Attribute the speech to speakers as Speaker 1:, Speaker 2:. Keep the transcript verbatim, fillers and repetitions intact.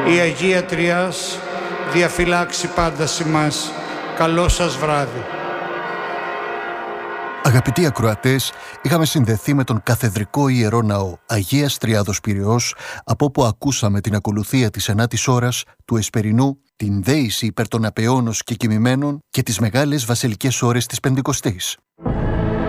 Speaker 1: Η Αγία Τριάς διαφυλάξει πάντα ημάς. Καλό σας βράδυ.
Speaker 2: Αγαπητοί ακροατές, είχαμε συνδεθεί με τον καθεδρικό ιερό ναό Αγίας Τριάδος Πειραιώς, από όπου ακούσαμε την ακολουθία της ενάτης ώρας του Εσπερινού, την δέηση υπέρ των απεώνος και κοιμημένων και τις μεγάλες βασιλικές ώρες της Πεντηκοστής.